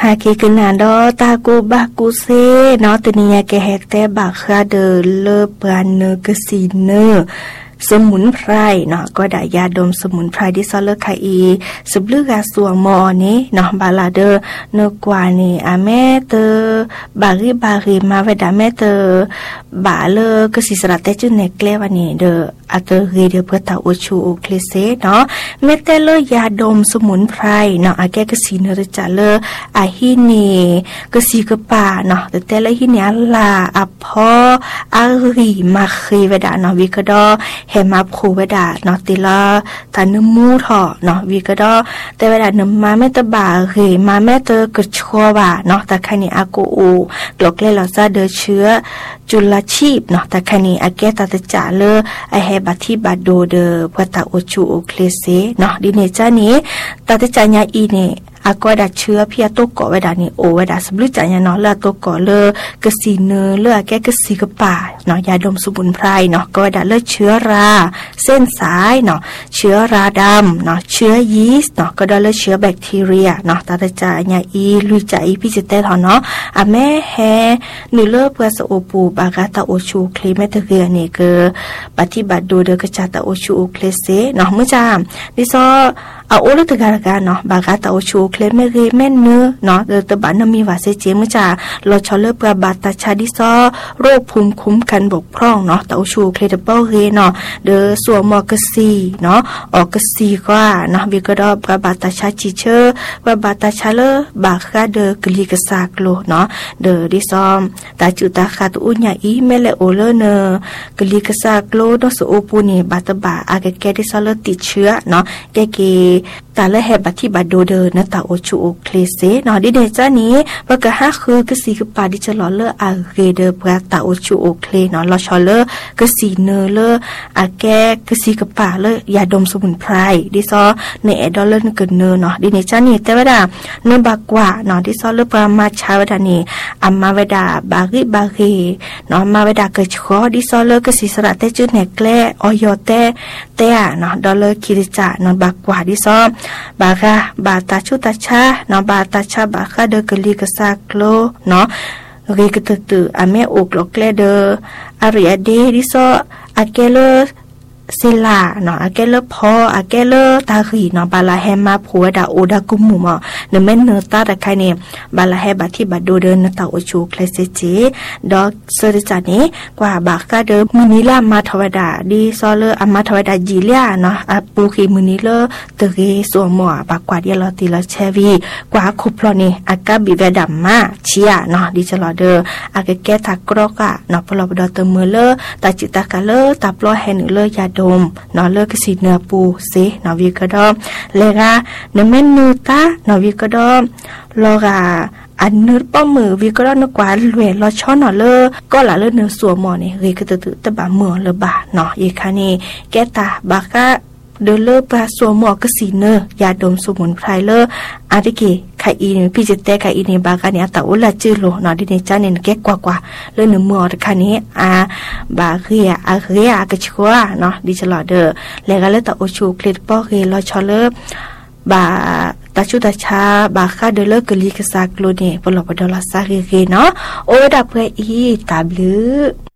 าเคกนาดอตากูบากูเซเนาะตัวนี้แกแฮแต่บาคาเดเลปานเนกสีเนสมุนไพรเนาะก็ได้ยาดมสมุนไพรที่ซอเลไคอีสืบลือกาสวงมอนี้เนาะบาลาเดเนกว่านี่อาแม่เตบาริมาเวดาแม่เตบาเลก็สิสระเตจุเนเกลวันนี้เดอาเตเรเดเปตาโอชูโอเคเซเนาะแม่เตเลยาดมสมุนไพรเนาะอาแกก็สิเนรจาเลอาฮิเนก็สิกปาเนาะแต่ละฮิเนอลาอพออาริมาคีเวดาเนาะวิกดอเฮมาพูเวดาเนาะติลาตานมูทอเนาะวิกดอแต่เวดานมาแม่ตบาเฮมาแม่เตกชัวว่าเนาะแต่คันนี้อากูอูกลกเลลอซาเดเชื้อจุลชีพเนาะแต่คันนี้อาแกตาตะจาเลไอเฮบัติบาโดเดเปตาโอชูโอเคเซเนาะดิเนจานี้ตาตะจาญาอีเนอากอดาเชื้อเพียตกเกาะเวดานี่โอเวดาสบลุจายาเนาะเลตกเกาะเลกะสีเนเลแกกะสีกะป่าเนาะยาดมสมุนไพรเนาะก็เวดาเลเชื้อราเส้นสายเนาะเชื้อราดำเนาะเชื้อยีสต์เนาะก็ได้เลเชื้อแบคทีเรียเนาะตาตะจายาอีลุจาอีพิจิเตทอเนาะอะแม่แฮนูเลเปสโอปูบากาตาโอชูเคลเมตเรียนี่เกปฏิบัติดูเดกะจาตาโอชูเคลเซเนาะมื้อจามดิซอเอาโอลตะการกันเนาะบากาตาโอชูเคลเมเรแม่นเนเนาะเดตบานมีวาเซเจมจ่าลอชอเลปราบาตาชาดิซอโรคภูมิคุ้มกันบกพร่องเนาะตาโอชูเคลเดเปเรเนาะเดสัวมอกซีเนาะออกซีก็เนาะวิกดอปราบาตาชาจิเชปราบาตาชาเลบาคาเดกลีกซากโลเนาะเดดิซอมตาจุตาคาตุอุญญาอีเมเลโอเลเนกลีกซากโลดอสโอปูนีบาตบาอากแกดิซอเลติเชื้อเนาะแกเกตาเลแฮบัติบาโดเดนะตาโอชูโอเคลเซเนาะดิเดจานี้ปะกะฮะคือกะสีกะปาดิจะลอเลอาเรเดปราตาโอชูโอเคลเนาะลอชอเลกะสีเนเลอาแกกะสีกะปาเลยาดมสมุนไพรดิซอในแอดอลเลนเกเนเนาะดิเนจานี้แต่ว่าเนบากว่าเนาะดิซอเลปรามาชาวดานี้อัมมาเวดาบาริเนาะมาเวดาเกชอดิซอเลกะสีสระเตจุเนแกลออยอเตเนาะดอลเลคิริจาเนาะบากว่าดิซอบาราบาตาชุตาชาเนาะบาตาชาบาคาเดกลีกซากโลเนาะเรกตตืออเมโอกลกเลเดอาริอาเดดิโซอาเกเลเซลาเนาะอาเกเลพออาเกเลตารีเนาะบาลาแฮมาผัวดาโอดากุมุมเนเมนเนตาตะไคเนบาลาแฮบาที่บาโดเดนตาโอชูเคลเซเจดอกเซริจานีกว่าบากาเดมุนิลามาทวดาดีซอเลอามาทวดาจิเลียเนาะอาปูคีมุนิเลเตเรสัวมัวบากว่าเดียลอติลเชวีกว่าคุพลอนี่อากาบิเวดัมมาเชียเนาะดิจลอเดอากแกตากรอกะเนาะพลอบดอเตเมเลตาจิตากะเลตาปลอแฮนเลยาดมนอเลิกสิเนื้อปูเซนอวิกดอมเลกาเนเมนนูตานอวิกดอมลอกาอันเนื้อป้อมือวิกดอนกว่าเวลอช่อนอเลก็ละเลเนื้อสัวหมอนี่เรกตตะบาเมือเลบาเนาะอีคานี่แกตาบากะเดเลปลาสัวหมอกสิเนยาดมสมุนไพรเลอาริเกไคอีนพี่เจเตไคอีนบากานี่ตาอุลาจือโลเนาะดิเนจานี่แกกว่าเลเนื้อหมอตะคานี้บาเรียกะชัวเนาะดิจลอเดแล้วก็เลตาโอชูเคลดปอเรลอชอเลบาตาชุตาชาบาคาเดเลกลีกซากโลเนปลอบดอลาซาเรเนาะโอดาเพอีตาบลือ